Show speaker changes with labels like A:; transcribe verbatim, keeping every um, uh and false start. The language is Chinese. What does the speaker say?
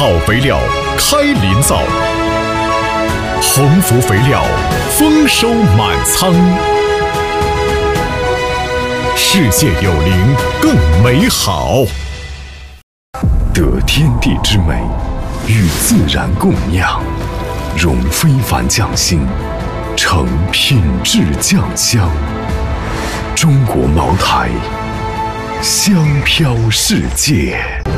A: 好肥料开林灶，鸿福肥料丰收满仓。世界有灵更美好。得天地之美，与自然共酿，融非凡匠心，成品质酱香。中国茅台，香飘世界。